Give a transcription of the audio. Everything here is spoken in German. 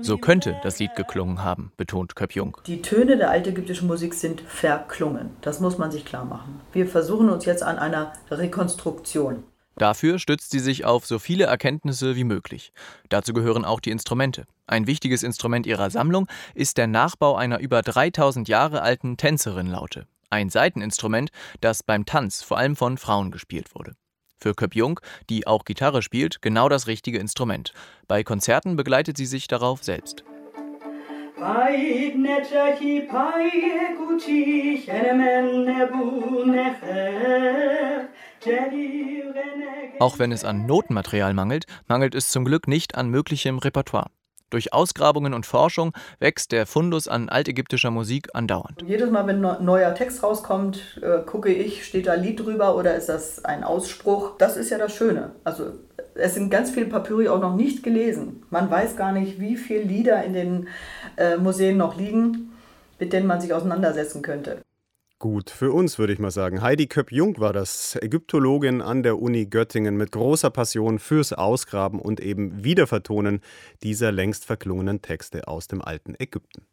So könnte das Lied geklungen haben, betont Köpjung. Die Töne der altägyptischen Musik sind verklungen. Das muss man sich klar machen. Wir versuchen uns jetzt an einer Rekonstruktion. Dafür stützt sie sich auf so viele Erkenntnisse wie möglich. Dazu gehören auch die Instrumente. Ein wichtiges Instrument ihrer Sammlung ist der Nachbau einer über 3000 Jahre alten Tänzerin-Laute. Ein Saiteninstrument, das beim Tanz vor allem von Frauen gespielt wurde. Für Köpjung, die auch Gitarre spielt, genau das richtige Instrument. Bei Konzerten begleitet sie sich darauf selbst. Auch wenn es an Notenmaterial mangelt, mangelt es zum Glück nicht an möglichem Repertoire. Durch Ausgrabungen und Forschung wächst der Fundus an altägyptischer Musik andauernd. Jedes Mal, wenn ein neuer Text rauskommt, gucke ich, steht da ein Lied drüber oder ist das ein Ausspruch? Das ist ja das Schöne. Also es sind ganz viele Papyri auch noch nicht gelesen. Man weiß gar nicht, wie viele Lieder in den Museen noch liegen, mit denen man sich auseinandersetzen könnte. Gut, für uns würde ich mal sagen. Heidi Köpjung war das, Ägyptologin an der Uni Göttingen mit großer Passion fürs Ausgraben und eben Wiedervertonen dieser längst verklungenen Texte aus dem alten Ägypten.